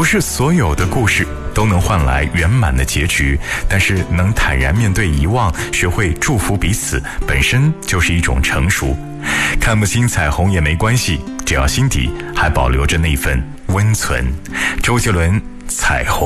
是所有的故事都能换来圆满的结局，但是能坦然面对遗忘，学会祝福彼此，本身就是一种成熟。看不清彩虹也没关系，只要心底还保留着那份温存。周杰伦，彩虹。